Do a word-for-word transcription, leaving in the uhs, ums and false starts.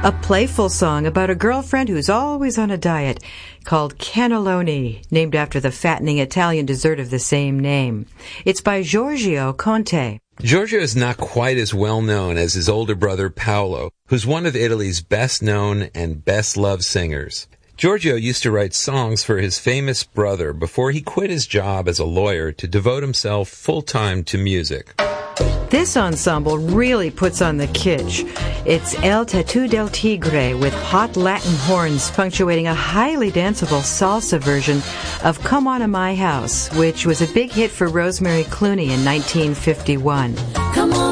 a playful song about a girlfriend who's always on a diet called cannelloni, named after the fattening Italian dessert of the same name. It's by Giorgio Conte. Giorgio is not quite as well known as his older brother Paolo, who's one of Italy's best known and best loved singers. Giorgio used to write songs for his famous brother before he quit his job as a lawyer to devote himself full-time to music. This ensemble really puts on the kitsch. It's El Tattoo del Tigre with hot Latin horns punctuating a highly danceable salsa version of Come On to My House, which was a big hit for Rosemary Clooney in nineteen fifty-one.